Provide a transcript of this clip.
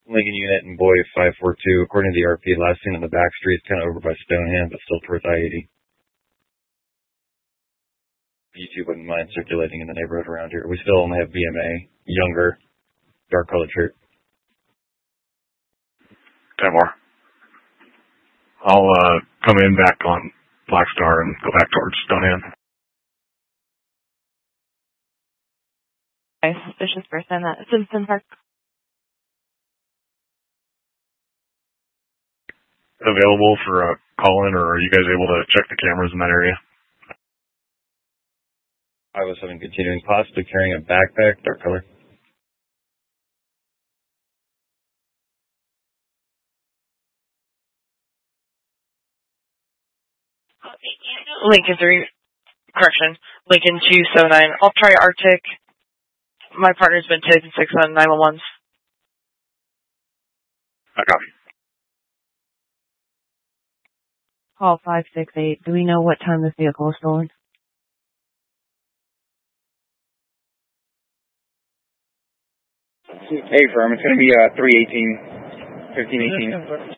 Lincoln unit and Boy 542. According to the RP, last seen on the back street, kind of over by Stonehand, but still towards I-80. You two wouldn't mind circulating in the neighborhood around here. We still only have BMA, younger, dark colored shirt. 10 more. I'll come in back on Black Star and go back towards Stonehand. Suspicious person at Simpson Park. Available for a call-in, or are you guys able to check the cameras in that area? 507 continuing, possibly carrying a backpack, dark color. Lincoln 3, correction, Lincoln 279. I'll try Arctic. My partner's been taken 6 on 911s. I copy. Call 568. Do we know what time this vehicle was stolen? Hey, firm. It's going to be 318, 1518.